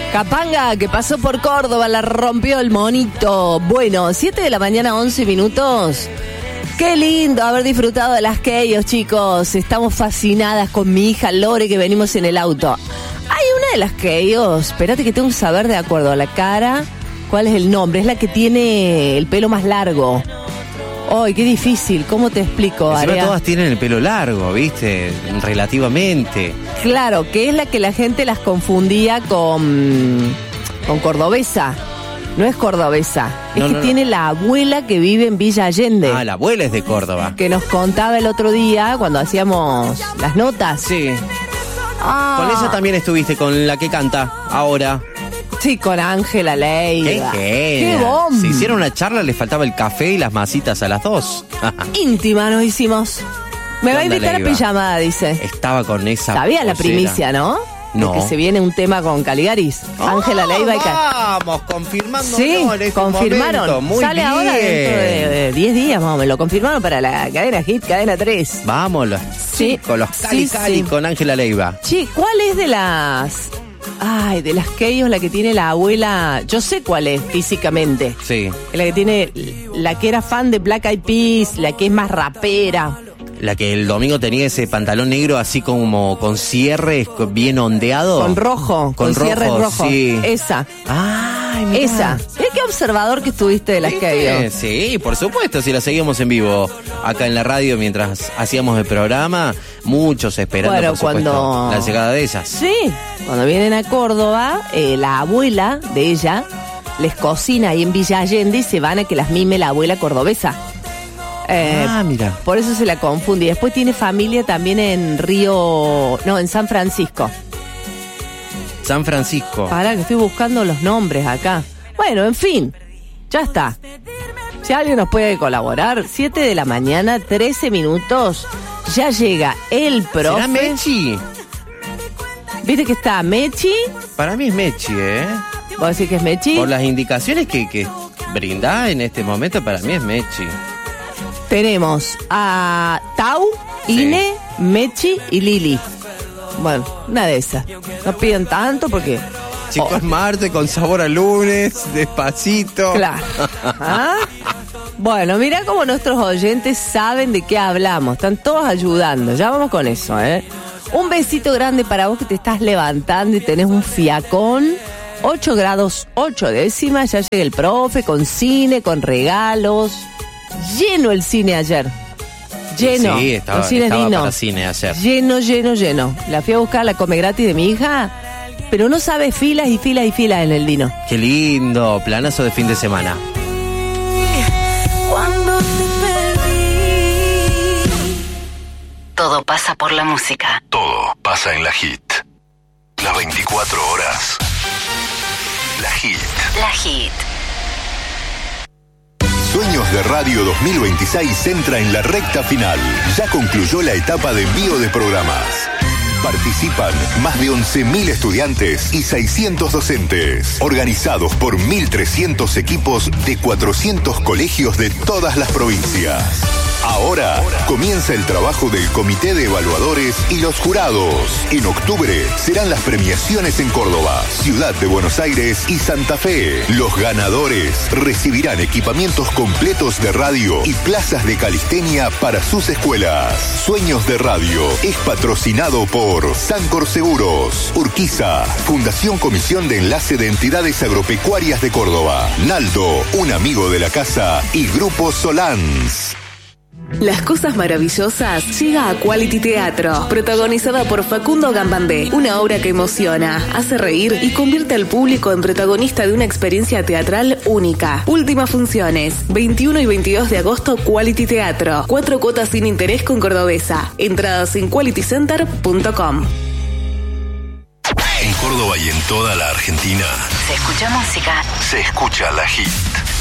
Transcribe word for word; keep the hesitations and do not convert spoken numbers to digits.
Capanga, que pasó por Córdoba, la rompió el monito. Bueno, siete de la mañana, once minutos. Qué lindo haber disfrutado de las Keyos, chicos. Estamos fascinadas con mi hija Lore, que venimos en el auto. Hay una de las Keyos, espérate que tengo que saber de acuerdo a la cara cuál es el nombre. Es la que tiene el pelo más largo. ¡Ay, qué difícil! ¿Cómo te explico, Encima Aria? todas tienen el pelo largo, ¿viste? Relativamente. Claro, que es la que la gente las confundía con, con cordobesa. No es cordobesa, es No, que no, no. tiene la abuela que vive en Villa Allende. Ah, la abuela es de Córdoba. Que nos contaba el otro día cuando hacíamos las notas. Sí. Ah, Con ella también estuviste, con la que canta ahora. sí, con Ángela ¡Qué Leiva. genia! ¡Qué bomba! Se hicieron una charla, le faltaba el café y las masitas a las dos. Íntima nos hicimos. Me va a ¿Qué onda, invitar a Leiva? pijamada, dice. Estaba con esa Sabía la posera. primicia, ¿no? No. De que se viene un tema con Caligaris. Ángela Leiva y Ca- Vamos, confirmando. Sí, en este confirmaron. momento. Muy Sale bien. ahora dentro de diez días, más o menos. Lo confirmaron para la cadena Hit, cadena tres. Vamos, los Sí, chicos, los Cali sí, Cali sí. con Ángela Leiva. Che, ¿cuál es de las... Ay, de las Keyos, la que tiene la abuela... Yo sé cuál es físicamente. Sí. La que tiene... La que era fan de Black Eyed Peas, la que es más rapera. La que el domingo tenía ese pantalón negro así como con cierres bien ondeado. Con rojo, con, Con rojo, cierre rojo. sí. Esa, Ay, mirá. esa. Mira qué observador que estuviste de las ¿Viste? Keyos. Sí, por supuesto, si la seguimos en vivo acá en la radio mientras hacíamos el programa, muchos esperando Bueno, por supuesto, cuando- la llegada de ellas. Sí, cuando vienen a Córdoba, eh, la abuela de ella les cocina ahí en Villa Allende y se van a que las mime la abuela cordobesa. Eh, Ah, mira. Por eso se la confunde. Y después tiene familia también en Río... No, en San Francisco. San Francisco. Pará, que estoy buscando los nombres acá. Bueno, en fin, ya está. Si alguien nos puede colaborar, siete de la mañana, trece minutos, ya llega el profe. ¿Será Mechi? ¿Viste que está Mechi? Para mí es Mechi, ¿eh? ¿Vos decís que es Mechi? Por las indicaciones que, que brinda en este momento, para mí es Mechi. Tenemos a Tau, Sí. Ine, Mechi y Lili. Bueno, una de esas. No piden tanto porque... Chicos, Oh. martes con sabor a lunes, despacito. Claro. ¿Ah? Bueno, mira cómo nuestros oyentes saben de qué hablamos. Están todos ayudando. Ya vamos con eso, ¿eh? Un besito grande para vos que te estás levantando y tenés un fiacón. ocho grados ocho décimas. Ya llega el profe con cine, con regalos. Lleno el cine ayer. Lleno. Sí, estaba, el cine estaba Dino. para cine ayer. Lleno, lleno, lleno. La fui a buscar, la come gratis de mi hija. Pero no sabe filas y filas y filas en el Dino. Qué lindo, planazo de fin de semana. Cuando te perdí. Todo pasa por la música. Todo pasa en la Hit. Las veinticuatro horas. La Hit. La Hit. Sueños de Radio dos mil veintiséis entra en la recta final. Ya concluyó la etapa de envío de programas. Participan más de once mil estudiantes y seiscientos docentes, organizados por mil trescientos equipos de cuatrocientos colegios de todas las provincias. Ahora comienza el trabajo del Comité de Evaluadores y los jurados. En octubre serán las premiaciones en Córdoba, Ciudad de Buenos Aires y Santa Fe. Los ganadores recibirán equipamientos completos de radio y plazas de calistenia para sus escuelas. Sueños de Radio es patrocinado por Sancor Seguros, Urquiza, Fundación Comisión de Enlace de Entidades Agropecuarias de Córdoba, Naldo, un amigo de la casa y Grupo Solans. Las cosas maravillosas llega a Quality Teatro, protagonizada por Facundo Gambandé, una obra que emociona, hace reír y convierte al público en protagonista de una experiencia teatral única. Últimas funciones, veintiuno y veintidós de agosto, Quality Teatro. Cuatro cuotas sin interés con Cordobesa. Entradas en quality center punto com. En Córdoba y en toda la Argentina Se escucha música. se escucha la Hit.